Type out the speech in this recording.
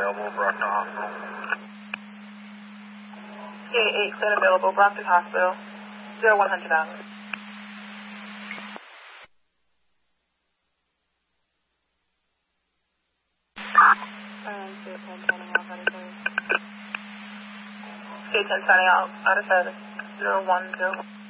available, Brockton Hospital. K8 cleared available, Brockton Hospital, 0100 hours. K10 signing out of service, 010.